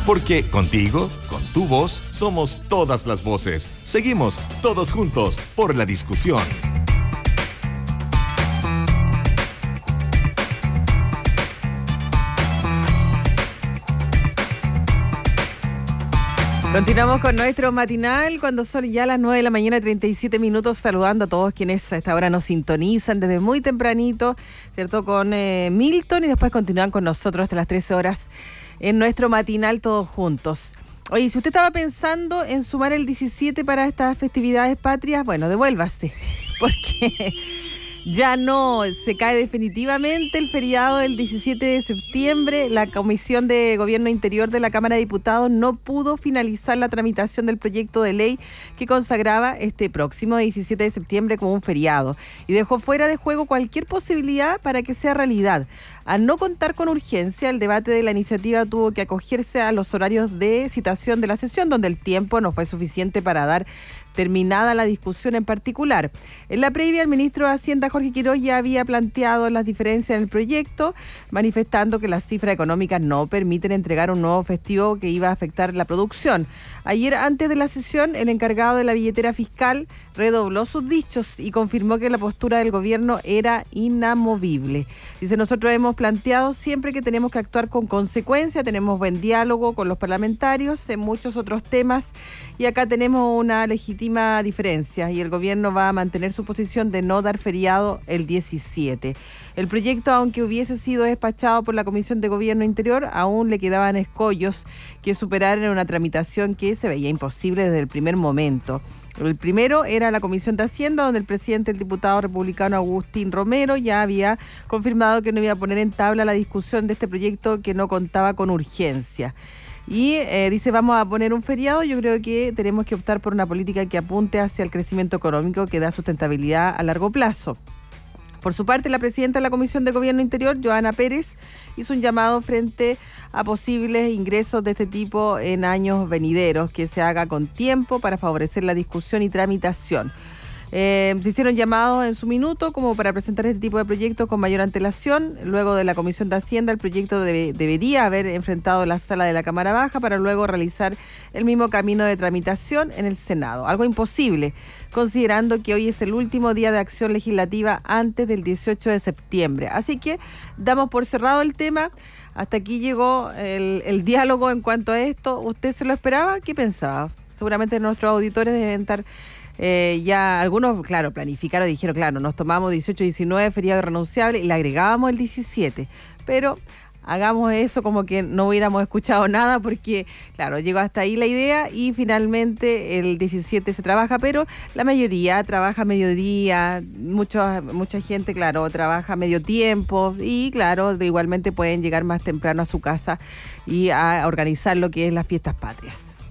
Porque contigo, con tu voz, somos todas las voces. Seguimos todos juntos por la discusión. Continuamos con nuestro matinal cuando son ya las 9 de la mañana, 37 minutos, saludando a todos quienes a esta hora nos sintonizan desde muy tempranito, ¿cierto? Con Milton, y después continúan con nosotros hasta las 13 horas en nuestro matinal todos juntos. Oye, si usted estaba pensando en sumar el 17 para estas festividades patrias, bueno, devuélvase, porque ya no, se cae definitivamente el feriado del 17 de septiembre. La Comisión de Gobierno Interior de la Cámara de Diputados no pudo finalizar la tramitación del proyecto de ley que consagraba este próximo 17 de septiembre como un feriado y dejó fuera de juego cualquier posibilidad para que sea realidad. Al no contar con urgencia, el debate de la iniciativa tuvo que acogerse a los horarios de citación de la sesión, donde el tiempo no fue suficiente para dar terminada la discusión en particular. En la previa, el ministro de Hacienda, Jorge Quiroz, ya había planteado las diferencias en el proyecto, manifestando que las cifras económicas no permiten entregar un nuevo festivo que iba a afectar la producción. Ayer, antes de la sesión, el encargado de la billetera fiscal redobló sus dichos y confirmó que la postura del gobierno era inamovible. Dice, nosotros hemos planteado siempre que tenemos que actuar con consecuencia, tenemos buen diálogo con los parlamentarios en muchos otros temas y acá tenemos una legítima diferencia y el gobierno va a mantener su posición de no dar feriado el 17. El proyecto, aunque hubiese sido despachado por la Comisión de Gobierno Interior, aún le quedaban escollos que superar en una tramitación que se veía imposible desde el primer momento. El primero era la Comisión de Hacienda, donde el presidente, el diputado republicano Agustín Romero, ya había confirmado que no iba a poner en tabla la discusión de este proyecto que no contaba con urgencia. Y dice, vamos a poner un feriado. Yo creo que tenemos que optar por una política que apunte hacia el crecimiento económico que da sustentabilidad a largo plazo. Por su parte, la presidenta de la Comisión de Gobierno Interior, Joana Pérez, hizo un llamado frente a posibles ingresos de este tipo en años venideros, que se haga con tiempo para favorecer la discusión y tramitación. Se hicieron llamados en su minuto como para presentar este tipo de proyectos con mayor antelación. Luego de la Comisión de Hacienda, el proyecto debería haber enfrentado la sala de la Cámara Baja para luego realizar el mismo camino de tramitación en el Senado. Algo imposible, considerando que hoy es el último día de acción legislativa antes del 18 de septiembre. Así que damos por cerrado el tema. Hasta aquí llegó el diálogo en cuanto a esto. ¿Usted se lo esperaba? ¿Qué pensaba? Seguramente nuestros auditores deben estar... ya algunos, claro, planificaron y dijeron, claro, nos tomamos 18, 19, feriado irrenunciable y le agregábamos el 17, pero hagamos eso como que no hubiéramos escuchado nada porque, claro, llegó hasta ahí la idea y finalmente el 17 se trabaja, pero la mayoría trabaja mediodía, mucha gente, claro, trabaja medio tiempo y, claro, igualmente pueden llegar más temprano a su casa y a organizar lo que es las fiestas patrias.